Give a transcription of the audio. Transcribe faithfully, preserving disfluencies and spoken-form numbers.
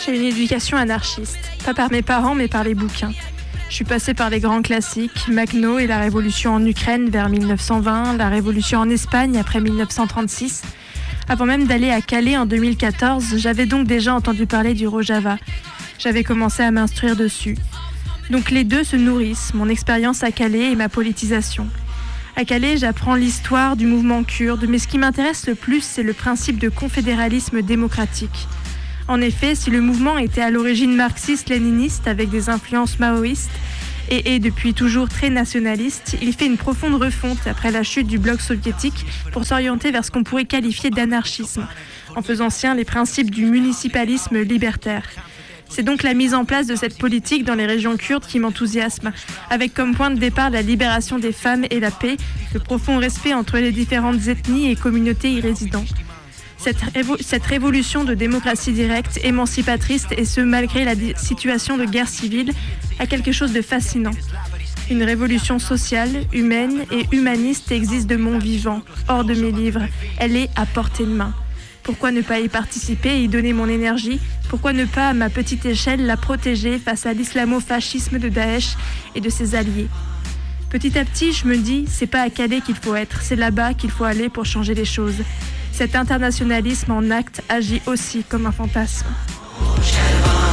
J'ai une éducation anarchiste, pas par mes parents mais par les bouquins. Je suis passée par les grands classiques, Makhno et la révolution en Ukraine vers mille neuf cent vingt, la révolution en Espagne après mille neuf cent trente-six. Avant même d'aller à Calais en deux mille quatorze, j'avais donc déjà entendu parler du Rojava. J'avais commencé à m'instruire dessus. Donc les deux se nourrissent, mon expérience à Calais et ma politisation. À Calais, j'apprends l'histoire du mouvement kurde, mais ce qui m'intéresse le plus, c'est le principe de confédéralisme démocratique. En effet, si le mouvement était à l'origine marxiste-léniniste avec des influences maoïstes et est depuis toujours très nationaliste, il fait une profonde refonte après la chute du bloc soviétique pour s'orienter vers ce qu'on pourrait qualifier d'anarchisme, en faisant sien les principes du municipalisme libertaire. C'est donc la mise en place de cette politique dans les régions kurdes qui m'enthousiasme, avec comme point de départ la libération des femmes et la paix, le profond respect entre les différentes ethnies et communautés y résidant. Cette, révo- cette révolution de démocratie directe, émancipatrice, et ce malgré la di- situation de guerre civile, a quelque chose de fascinant. Une révolution sociale, humaine et humaniste existe de mon vivant, hors de mes livres. Elle est à portée de main. Pourquoi ne pas y participer et y donner mon énergie ? Pourquoi ne pas, à ma petite échelle, la protéger face à l'islamo-fascisme de Daesh et de ses alliés ? Petit à petit, je me dis, c'est pas à Calais qu'il faut être, c'est là-bas qu'il faut aller pour changer les choses. Cet internationalisme en acte agit aussi comme un fantasme.